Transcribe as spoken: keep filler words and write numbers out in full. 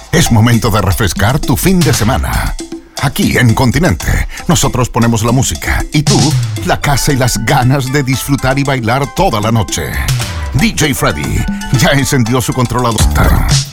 Es momento de refrescar tu fin de semana. Aquí en Continente, nosotros ponemos la música y tú, la casa y las ganas de disfrutar y bailar toda la noche. D J Freddy ya encendió su controlador.